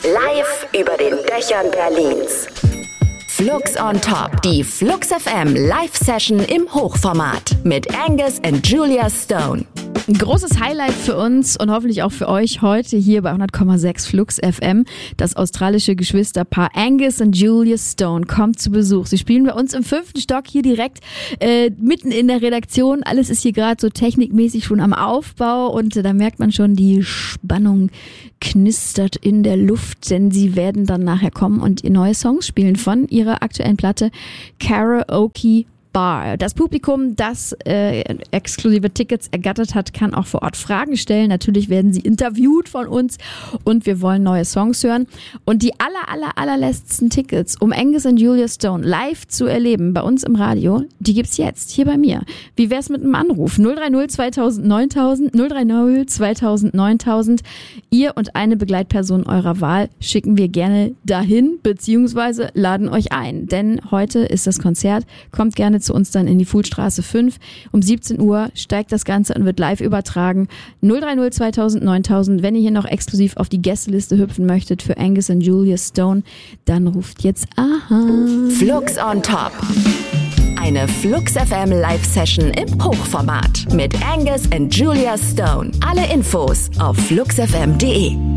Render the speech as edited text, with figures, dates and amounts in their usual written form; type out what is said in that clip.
Live über den Dächern Berlins. Flux on Top, die Flux FM Live-Session im Hochformat mit Angus and Julia Stone. Ein großes Highlight für uns und hoffentlich auch für euch heute hier bei 100,6 Flux FM. Das australische Geschwisterpaar Angus und Julia Stone kommt zu Besuch. Sie spielen bei uns im 5. Stock hier direkt mitten in der Redaktion. Alles ist hier gerade so technikmäßig schon am Aufbau und da merkt man schon, die Spannung knistert in der Luft, denn sie werden dann nachher kommen und neue Songs spielen von ihrer aktuellen Platte Karaoke Bar. Das Publikum, das exklusive Tickets ergattert hat, kann auch vor Ort Fragen stellen. Natürlich werden sie interviewt von uns und wir wollen neue Songs hören. Und die allerletzten Tickets, um Angus und Julia Stone live zu erleben bei uns im Radio, die gibt's jetzt hier bei mir. Wie wär's mit einem Anruf? 030 2000 9000, 030 2000 9000. Ihr und eine Begleitperson eurer Wahl schicken wir gerne dahin, beziehungsweise laden euch ein. Denn heute ist das Konzert. Kommt gerne zu uns dann in die Fuhlstraße 5. Um 17 Uhr steigt das Ganze und wird live übertragen. 030 2000 9000. Wenn ihr hier noch exklusiv auf die Gästeliste hüpfen möchtet für Angus und Julia Stone, dann ruft jetzt an. Flux on Top. Eine Flux FM Live-Session im Hochformat mit Angus and Julia Stone. Alle Infos auf fluxfm.de.